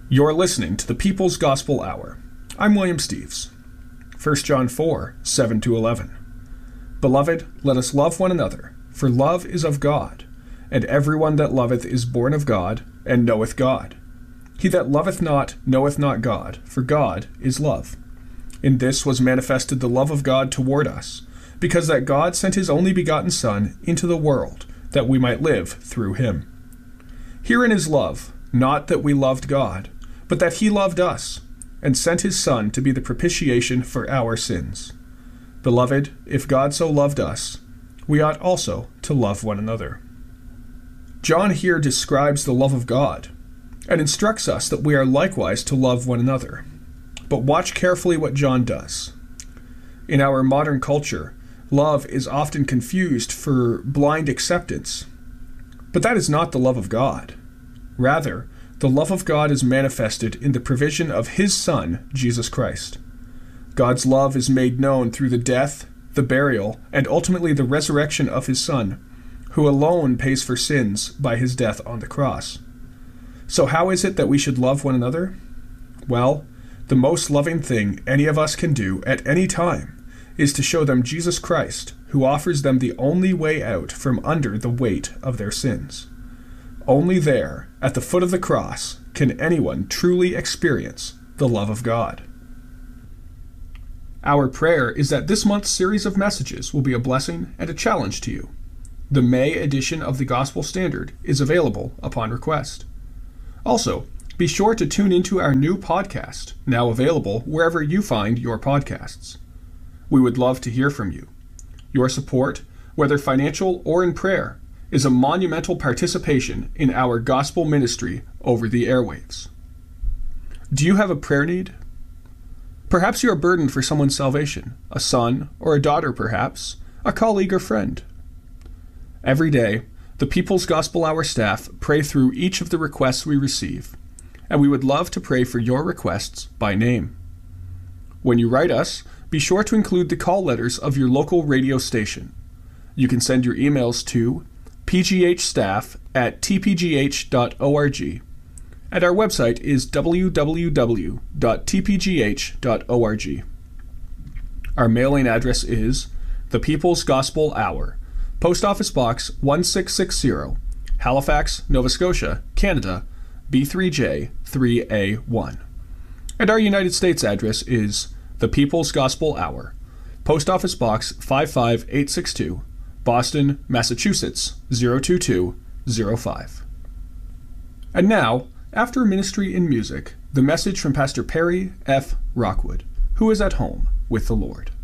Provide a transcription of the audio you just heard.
You're listening to the People's Gospel Hour. I'm William Steves. 1 John 4, 7-11. Beloved, let us love one another, for love is of God, and everyone that loveth is born of God, and knoweth God. He that loveth not knoweth not God, for God is love. In this was manifested the love of God toward us, because that God sent his only begotten Son into the world, that we might live through him. Herein is love, not that we loved God, but that he loved us, and sent his Son to be the propitiation for our sins. Beloved, if God so loved us, we ought also to love one another. John here describes the love of God, and instructs us that we are likewise to love one another. But watch carefully what John does. In our modern culture, love is often confused for blind acceptance. But that is not the love of God. Rather, the love of God is manifested in the provision of his Son, Jesus Christ. God's love is made known through the death, the burial, and ultimately the resurrection of his Son, who alone pays for sins by his death on the cross. So how is it that we should love one another? Well, the most loving thing any of us can do at any time is to show them Jesus Christ, who offers them the only way out from under the weight of their sins. Only there, at the foot of the cross, can anyone truly experience the love of God. Our prayer is that this month's series of messages will be a blessing and a challenge to you. The May edition of the Gospel Standard is available upon request. Also, be sure to tune into our new podcast, now available wherever you find your podcasts. We would love to hear from you. Your support, whether financial or in prayer, is a monumental participation in our gospel ministry over the airwaves. Do you have a prayer need? Perhaps you are burdened for someone's salvation, a son or a daughter perhaps, a colleague or friend. Every day, the People's Gospel Hour staff pray through each of the requests we receive, and we would love to pray for your requests by name. When you write us, be sure to include the call letters of your local radio station. You can send your emails to pghstaff@tpgh.org, and our website is www.tpgh.org. Our mailing address is The People's Gospel Hour, Post Office Box 1660, Halifax, Nova Scotia, Canada, B3J 3A1. And our United States address is The People's Gospel Hour, Post Office Box 55862, Boston, Massachusetts 02205. And now, after ministry in music, the message from Pastor Perry F. Rockwood, who is at home with the Lord.